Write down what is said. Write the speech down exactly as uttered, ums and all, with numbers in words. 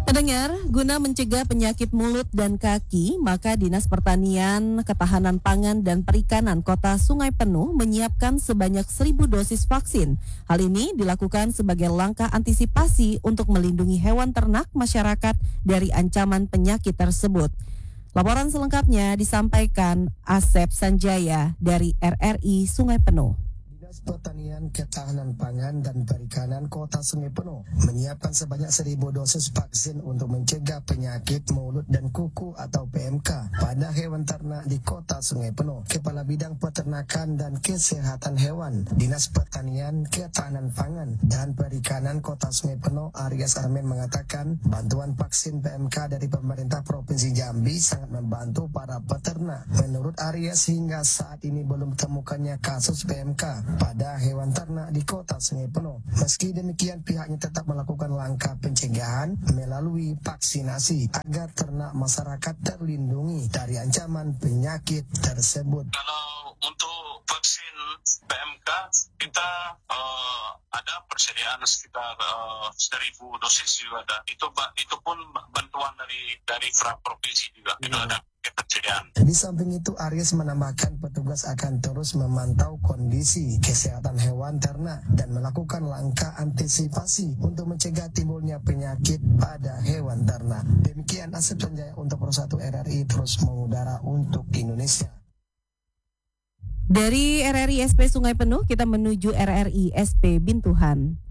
Pendengar, guna mencegah penyakit mulut dan kaki, maka Dinas Pertanian, Ketahanan Pangan dan Perikanan Kota Sungai Penuh menyiapkan sebanyak seribu dosis vaksin. Hal ini dilakukan sebagai langkah antisipasi untuk melindungi hewan ternak masyarakat dari ancaman penyakit tersebut. Laporan selengkapnya disampaikan Asep Sanjaya dari R R I Sungai Penuh. Dinas Pertanian, Ketahanan Pangan dan Perikanan Kota Sungai Penuh menyiapkan sebanyak seribu dosis vaksin untuk mencegah penyakit mulut dan kuku atau P M K pada hewan ternak di Kota Sungai Penuh. Kepala Bidang Peternakan dan Kesehatan Hewan Dinas Pertanian, Ketahanan Pangan dan Perikanan Kota Sungai Penuh, Aryas Armen mengatakan bantuan vaksin P M K dari pemerintah Provinsi Jambi sangat membantu para peternak. Menurut Aryas, hingga saat ini belum ditemukannya kasus P M K pada hewan ternak di Kota Sungai Penuh. Meski demikian, pihaknya tetap melakukan langkah pencegahan melalui vaksinasi agar ternak masyarakat terlindungi dari ancaman penyakit tersebut. Kalau untuk vaksin P M K, kita uh, ada persediaan sekitar uh, seribu dosis juga ada. Itu itu pun bantuan dari dari provinsi juga. Itu ada ketersediaan. Di samping itu, Aryas menambahkan petugas akan terus memantau kondisi kesehatan hewan ternak dan melakukan langkah antisipasi untuk mencegah timbulnya penyakit pada hewan ternak. Demikian Asep Sanjaya untuk Pro satu R R I terus mengudara untuk Indonesia. Dari R R I S P Sungai Penuh, kita menuju R R I S P Bintuhan.